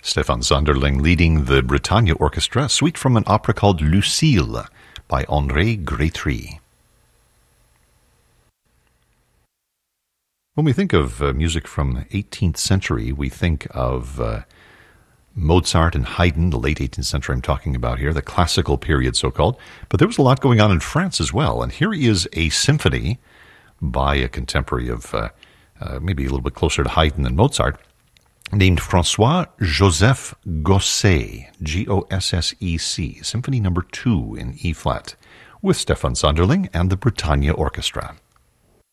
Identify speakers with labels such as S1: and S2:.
S1: Stefan Sonderling leading the Britannia Orchestra, suite from an opera called Lucille by André Grétry. When we think of music from the 18th century, we think of Mozart and Haydn, the late 18th century I'm talking about here, the classical period so-called. But there was a lot going on in France as well. And here is a symphony by a contemporary of maybe a little bit closer to Haydn than Mozart, named François-Joseph Gossec, Gossec, Symphony No. 2 in E-flat, with Stefan Sonderling and the Britannia Orchestra.